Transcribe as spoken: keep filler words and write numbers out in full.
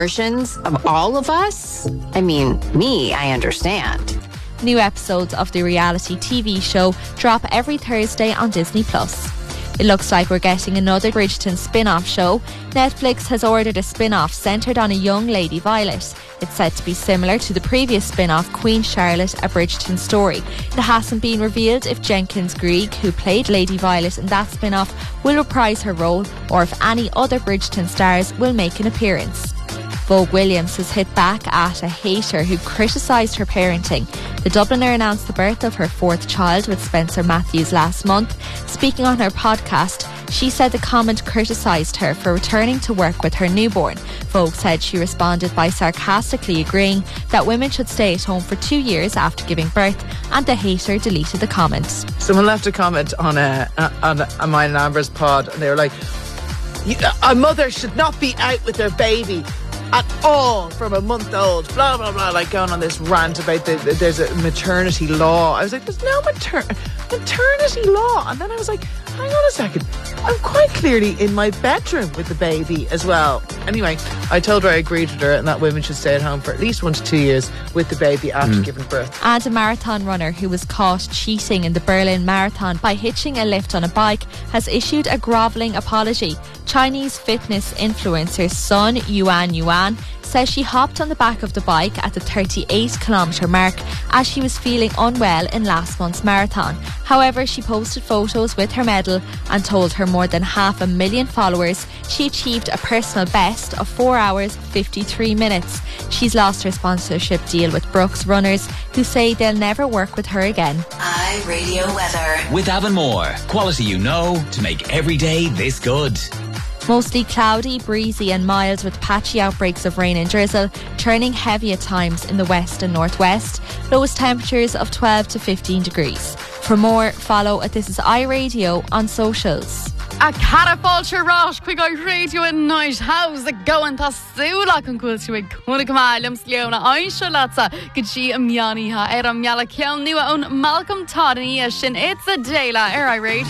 versions of all of us? I mean, me, I understand. New episodes of the reality T V show drop every Thursday on Disney Plus. It looks like we're getting another Bridgerton spin-off show. Netflix has ordered a spin-off centred on a young Lady Violet. It's said to be similar to the previous spin-off Queen Charlotte, A Bridgerton Story. It hasn't been revealed if Jenkins Greig, who played Lady Violet in that spin-off, will reprise her role or if any other Bridgerton stars will make an appearance. Vogue Williams has hit back at a hater who criticised her parenting. The Dubliner announced the birth of her fourth child with Spencer Matthews last month. Speaking on her podcast, she said the comment criticised her for returning to work with her newborn. Vogue said she responded by sarcastically agreeing that women should stay at home for two years after giving birth, and the hater deleted the comment. Someone left a comment on a, on, a, on mine and Amber's pod, and they were like, a mother should not be out with their baby at all from a month old, blah blah blah, like going on this rant about the, the, there's a maternity law. I was like, there's no mater- maternity law. And then I was like, hang on a second, I'm quite clearly in my bedroom with the baby as well. Anyway, I told her I agreed with her and that women should stay at home for at least one to two years with the baby after mm. giving birth. And a marathon runner who was caught cheating in the Berlin Marathon by hitching a lift on a bike has issued a grovelling apology. Chinese fitness influencer Sun Yuan Yuan says she hopped on the back of the bike at the thirty-eight kilometre mark as she was feeling unwell in last month's marathon. However, she posted photos with her medal and told her more than half a million followers she achieved a personal best of four hours fifty-three minutes. She's lost her sponsorship deal with Brooks Runners, who say they'll never work with her again. iRadio weather with Avonmore. Quality you know to make every day this good. Mostly cloudy, breezy and mild with patchy outbreaks of rain and drizzle, turning heavy at times in the west and northwest. Lowest temperatures of twelve to fifteen degrees. For more, follow at This Is iRadio on socials. A catapulture rush, quick iRadio at night. How's it going? Tá súla con cúiltú ag cúna camáilm sliona aisha latsa. Good she am yani ha era miala kiel nua on Malcolm Todd and sin it's a day la iRadio.